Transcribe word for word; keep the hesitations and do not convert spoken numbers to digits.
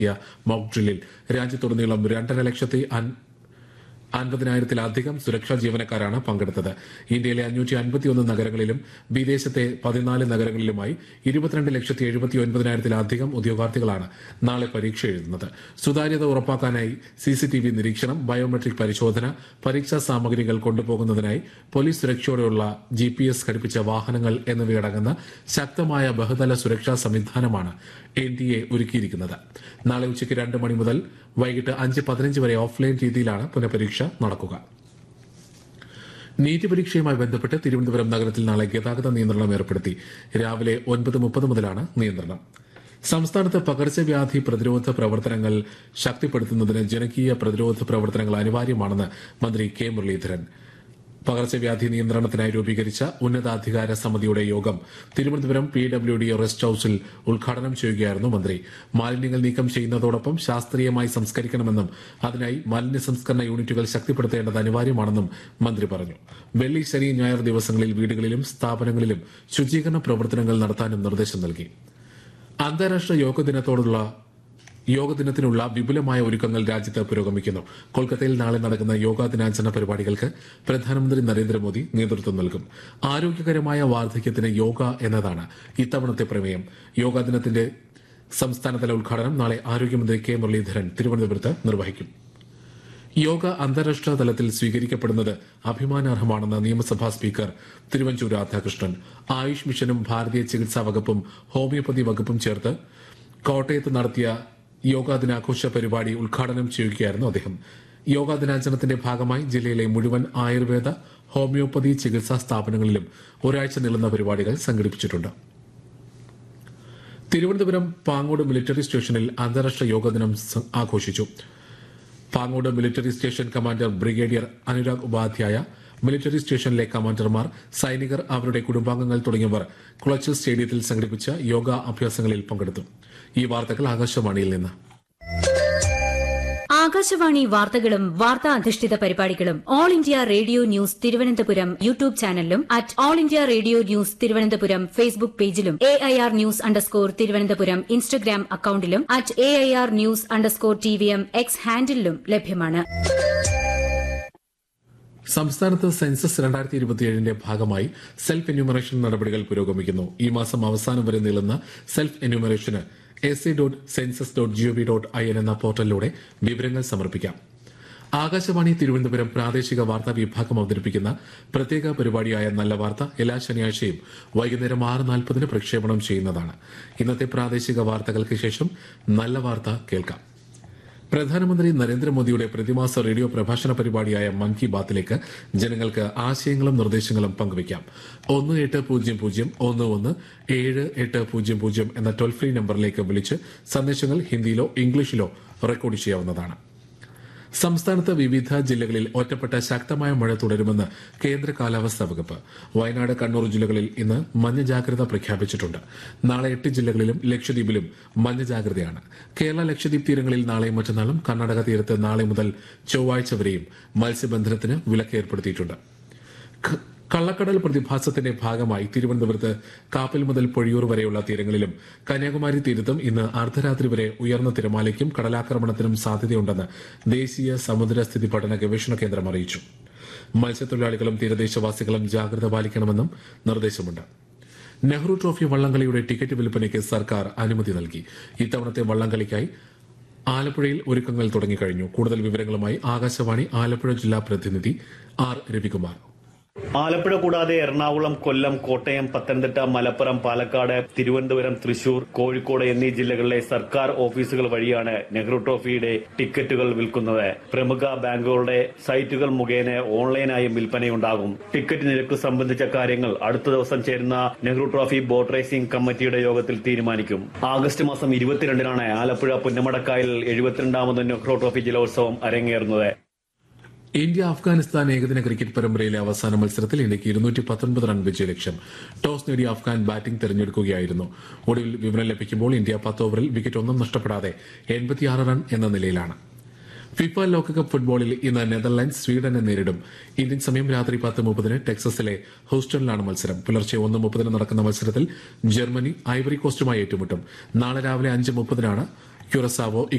Mock ഡ്രില്ലിൽ രാജ്യത്തുടനീളം രണ്ടര ലക്ഷത്തി അൻപതിനായിരത്തിലധികം സുരക്ഷാ ജീവനക്കാരാണ് പങ്കെടുത്തത്. ഇന്ത്യയിലെ അഞ്ഞൂറ്റി അൻപത്തിയൊന്ന് നഗരങ്ങളിലും വിദേശത്തെ പതിനാല് നഗരങ്ങളിലുമായി ഇരുപത്തിരണ്ട് ലക്ഷത്തി എഴുപത്തി ഒൻപതിനായിരത്തിലധികം ഉദ്യോഗാർത്ഥികളാണ് നാളെ പരീക്ഷ എഴുതുന്നത്. സുതാര്യത ഉറപ്പാക്കാനായി സിസിടിവി നിരീക്ഷണം, ബയോമെട്രിക് പരിശോധന, പരീക്ഷാ സാമഗ്രികൾ കൊണ്ടുപോകുന്നതിനായി പോലീസ് സുരക്ഷയോടെയുള്ള ജി പി എസ് ഘടിപ്പിച്ച വാഹനങ്ങൾ എന്നിവയടങ്ങുന്ന ശക്തമായ ബഹുതല സുരക്ഷാ സംവിധാനമാണ് എൻ ഡി എ ഒരുക്കിയിരിക്കുന്നത്. നാളെ ഉച്ചയ്ക്ക് രണ്ട് മണി മുതൽ വൈകിട്ട് അഞ്ച് പതിനഞ്ച് വരെ ഓഫ്ലൈൻ രീതിയിലാണ് പുനഃപരീക്ഷ നടക്കുക. നീറ്റ് പരീക്ഷയുമായി ബന്ധപ്പെട്ട് തിരുവനന്തപുരം നഗരത്തിൽ നാളെ ഗതാഗത നിയന്ത്രണം ഏർപ്പെടുത്തി. രാവിലെ ഒൻപത് മുപ്പത് മുതലാണ് നിയന്ത്രണം. സംസ്ഥാനത്ത് പകർച്ചവ്യാധി പ്രതിരോധ പ്രവർത്തനങ്ങൾ ശക്തിപ്പെടുത്തുന്നതിന് ജനകീയ പ്രതിരോധ പ്രവർത്തനങ്ങൾ അനിവാര്യമാണെന്ന് മന്ത്രി കെ മുരളീധരൻ. പകർച്ചവ്യാധി നിയന്ത്രണത്തിനായി രൂപീകരിച്ച ഉന്നതാധികാര സമിതിയുടെ യോഗം Thiruvananthapuram P W D rest ഹൌസിൽ ഉദ്ഘാടനം ചെയ്യുകയായിരുന്നു മന്ത്രി. മാലിന്യങ്ങൾ നീക്കം ചെയ്യുന്നതോടൊപ്പം ശാസ്ത്രീയമായി സംസ്കരിക്കണമെന്നും അതിനായി മാലിന്യ സംസ്കരണ യൂണിറ്റുകൾ ശക്തിപ്പെടുത്തേണ്ടത് അനിവാര്യമാണെന്നും മന്ത്രി പറഞ്ഞു. വെള്ളി, ശനി, ഞായർ ദിവസങ്ങളിൽ വീടുകളിലും സ്ഥാപനങ്ങളിലും ശുചീകരണ പ്രവർത്തനങ്ങൾ നടത്താനും നിർദ്ദേശം നൽകി. അന്താരാഷ്ട്ര യോഗ ദിനത്തോടുള്ള യോഗ ദിനത്തിനുള്ള വിപുലമായ ഒരുക്കങ്ങൾ രാജ്യത്ത് പുരോഗമിക്കുന്നു. കൊൽക്കത്തയിൽ നാളെ നടക്കുന്ന യോഗാ ദിനാചരണ പരിപാടികൾക്ക് പ്രധാനമന്ത്രി നരേന്ദ്രമോദി നേതൃത്വം നൽകും. ആരോഗ്യകരമായ വാർദ്ധക്യത്തിന് യോഗ എന്നതാണ് ഇത്തവണത്തെ പ്രമേയം. യോഗാ ദിനത്തിന്റെ സംസ്ഥാനതല ഉദ്ഘാടനം നാളെ ആരോഗ്യമന്ത്രി കെ മുരളീധരൻ തിരുവനന്തപുരത്ത് നിർവഹിക്കും. യോഗ അന്താരാഷ്ട്ര തലത്തിൽ സ്വീകരിക്കപ്പെടുന്നത് അഭിമാനാർഹമാണെന്ന് നിയമസഭാ സ്പീക്കർ തിരുവഞ്ചൂർ രാധാകൃഷ്ണൻ. ആയുഷ് മിഷനും ഭാരതീയ ചികിത്സാ വകുപ്പും ഹോമിയോപ്പതി വകുപ്പും ചേർത്ത് കോട്ടയത്ത് നടത്തിയ യോഗാ ദിനാഘോഷ പരിപാടി ഉദ്ഘാടനം ചെയ്യുകയായിരുന്നു അദ്ദേഹം. യോഗാ ദിനാചരണത്തിന്റെ ഭാഗമായി ജില്ലയിലെ മുഴുവൻ ആയുർവേദ, ഹോമിയോപ്പതി ചികിത്സാ സ്ഥാപനങ്ങളിലും ഒരാഴ്ച നീളുന്ന പരിപാടികൾ സംഘടിപ്പിച്ചിട്ടുണ്ട്. തിരുവനന്തപുരം പാങ്ങോട് മിലിറ്ററി സ്റ്റേഷനിൽ അന്താരാഷ്ട്ര യോഗാ ദിനം ആഘോഷിച്ചു. Pangode military station commander brigadier Anurag Upadhyaya, military സ്റ്റേഷനിലെ കമാൻഡർമാർ, സൈനികർ, അവരുടെ കുടുംബാംഗങ്ങൾ തുടങ്ങിയവർ കുളച്ചൽ സ്റ്റേഡിയത്തിൽ സംഘടിപ്പിച്ച യോഗ അഭ്യാസങ്ങളിൽ പങ്കെടുത്തു. ഈ വാർത്തകൾ ആകാശവാണിയിൽ നിന്ന്. ആകാശവാണി വാർത്തകളും വാർത്താ അധിഷ്ഠിത പരിപാടികളും all India radio news Thiruvananthapuram YouTube ചാനലിലും at all India radio news Thiruvananthapuram Facebook പേജിലും A I R news underscore Thiruvananthapuram Instagram അക്കൌണ്ടിലും at A I R news underscore T V M X ഹാൻഡിലും ലഭ്യമാണ്. സംസ്ഥാനത്ത് സെൻസസ് രണ്ടായിരത്തി ഇരുപത്തിയേഴിന്റെ ഭാഗമായി സെൽഫ് എന്യൂമറേഷൻ നടപടികൾ പുരോഗമിക്കുന്നു. ഈ മാസം അവസാനം വരെ നീളുന്ന self എന്യൂമറേഷന് S C dot census dot G O V dot I N എന്ന പോർട്ടലിലൂടെ വിവരങ്ങൾ സമർപ്പിക്കാം. ആകാശവാണി തിരുവനന്തപുരം പ്രാദേശിക വാർത്താ വിഭാഗം അവതരിപ്പിക്കുന്ന പ്രത്യേക പരിപാടിയായ നല്ല വാർത്ത എല്ലാ ശനിയാഴ്ചയും വൈകുന്നേരം ആറ് നാൽപ്പതിന് പ്രക്ഷേപണം ചെയ്യുന്നതാണ്. ഇന്നത്തെ പ്രാദേശിക വാർത്തകൾക്ക് ശേഷം നല്ല വാർത്ത കേൾക്കാം. പ്രധാനമന്ത്രി നരേന്ദ്രമോദിയുടെ പ്രതിമാസ റേഡിയോ പ്രഭാഷണ പരിപാടിയായ മൻ കി ബാത്തിലേക്ക് ജനങ്ങൾക്ക് ആശയങ്ങളും നിർദ്ദേശങ്ങളും പങ്കുവയ്ക്കാം. ഒന്ന് എട്ട് പൂജ്യം പൂജ്യം ഒന്ന് ഒന്ന് ഏഴ് എട്ട് പൂജ്യം പൂജ്യം എന്ന ടോൾ ഫ്രീ നമ്പറിലേക്ക് വിളിച്ച് സന്ദേശങ്ങൾ ഹിന്ദിയിലോ ഇംഗ്ലീഷിലോ റെക്കോർഡ് ചെയ്യാവുന്നതാണ്. സംസ്ഥാനത്ത് വിവിധ ജില്ലകളിൽ ഒറ്റപ്പെട്ട ശക്തമായ മഴ തുടരുമെന്ന് കേന്ദ്ര കാലാവസ്ഥാ വകുപ്പ്. വയനാട്, കണ്ണൂർ ജില്ലകളിൽ ഇന്ന് മഞ്ഞ ജാഗ്രത പ്രഖ്യാപിച്ചിട്ടുണ്ട്. നാളെ എട്ട് ജില്ലകളിലും ലക്ഷദ്വീപിലും മഞ്ഞ ജാഗ്രതയാണ്. കേരള ലക്ഷദ്വീപ് തീരങ്ങളിൽ നാളെയും മറ്റന്നാളും, കർണാടക തീരത്ത് നാളെ മുതൽ ചൊവ്വാഴ്ച വരെയും മത്സ്യബന്ധനത്തിന് വിലക്ക് ഏർപ്പെടുത്തിയിട്ടുണ്ട്. കള്ളക്കടൽ പ്രതിഭാസത്തിന്റെ ഭാഗമായി തിരുവനന്തപുരത്ത് കാപ്പൽ മുതൽ പൊഴിയൂർ വരെയുള്ള തീരങ്ങളിലും കന്യാകുമാരി തീരത്തും ഇന്ന് അർദ്ധരാത്രി വരെ ഉയർന്ന തിരമാലയ്ക്കും കടലാക്രമണത്തിനും സാധ്യതയുണ്ടെന്ന് ദേശീയ സമുദ്രസ്ഥിതി പഠന ഗവേഷണ കേന്ദ്രം അറിയിച്ചു. മത്സ്യത്തൊഴിലാളികളും തീരദേശവാസികളും ജാഗ്രത പാലിക്കണമെന്നും നിർദ്ദേശമുണ്ട്. നെഹ്റു ട്രോഫി വള്ളംകളിയുടെ ടിക്കറ്റ് വിൽപ്പനയ്ക്ക് സർക്കാർ അനുമതി നൽകി. ഇത്തവണത്തെ വള്ളംകളിക്കായി ആലപ്പുഴയിൽ ഒരുക്കങ്ങൾ തുടങ്ങിക്കഴിഞ്ഞു. കൂടുതൽ വിവരങ്ങളുമായി ആകാശവാണി ആലപ്പുഴ ജില്ലാ പ്രതിനിധി ആർ രവികുമാർ. ആലപ്പുഴ കൂടാതെ എറണാകുളം, കൊല്ലം, കോട്ടയം, പത്തനംതിട്ട, മലപ്പുറം, പാലക്കാട്, തിരുവനന്തപുരം, തൃശൂർ, കോഴിക്കോട് എന്നീ ജില്ലകളിലെ സർക്കാർ ഓഫീസുകൾ വഴിയാണ് നെഹ്റു ട്രോഫിയുടെ ടിക്കറ്റുകൾ വിൽക്കുന്നത്. പ്രമുഖ ബാങ്കുകളുടെ സൈറ്റുകൾ മുഖേന ഓൺലൈനായും വിൽപ്പനയുണ്ടാകും. ടിക്കറ്റ് നിരക്ക് സംബന്ധിച്ച കാര്യങ്ങൾ അടുത്ത ദിവസം ചേരുന്ന നെഹ്റു ട്രോഫി ബോട്ട് റേസിംഗ് കമ്മിറ്റിയുടെ യോഗത്തിൽ തീരുമാനിക്കും. ആഗസ്റ്റ് മാസം ഇരുപത്തിരണ്ടിനാണ് ആലപ്പുഴ പുന്നമടക്കായലിൽ എഴുപത്തിരണ്ടാമത് നെഹ്റു ട്രോഫി ജലോത്സവം അരങ്ങേറുന്നത്. ഇന്ത്യ അഫ്ഗാനിസ്ഥാൻ ഏകദിന ക്രിക്കറ്റ് പരമ്പരയിലെ അവസാന മത്സരത്തിൽ ഇന്ത്യക്ക് ഇരുന്നൂറ്റി പത്തൊൻപത് റൺ വിജയലക്ഷ്യം. ടോസ് നേടിയ അഫ്ഗാൻ ബാറ്റിംഗ് തെരഞ്ഞെടുക്കുകയായിരുന്നു. ഒടുവിൽ വിവരം ലഭിക്കുമ്പോൾ ഇന്ത്യ പത്ത് ഓവറിൽ വിക്കറ്റ് ഒന്നും നഷ്ടപ്പെടാതെ എൺപത്തിയാറ് റൺ എന്ന നിലയിലാണ്. ഫിഫ ലോകകപ്പ് ഫുട്ബോളിൽ ഇന്ന് നെതർലാൻഡ്സ് സ്വീഡനെ നേരിടും. ഇന്ത്യൻ സമയം രാത്രി പത്ത് മുപ്പതിന് ടെക്സസിലെ ഹൂസ്റ്റണിലാണ് മത്സരം. പുലർച്ചെ ഒന്ന് മുപ്പതിന് നടക്കുന്ന മത്സരത്തിൽ ജർമ്മനി ഐവറി കോസ്റ്റുമായി ഏറ്റുമുട്ടും. നാളെ രാവിലെ അഞ്ച് മുപ്പതിനാണ് ക്യുറസാവോ